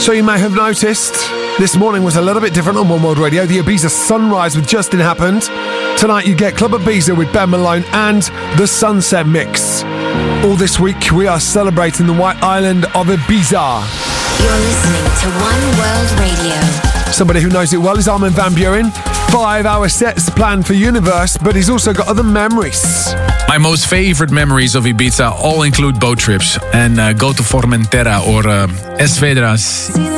So you may have noticed this morning was a little bit different on One World Radio. The Ibiza Sunrise with Justin happened. Tonight you get Club Ibiza with Ben Malone and the Sunset Mix. All this week we are celebrating the White Island of Ibiza. You're listening to One World Radio. Somebody who knows it well is Armin van Buuren. 5-hour sets planned for Universe, but he's also got other memories. My most favorite memories of Ibiza all include boat trips and go to Formentera or Esvedras.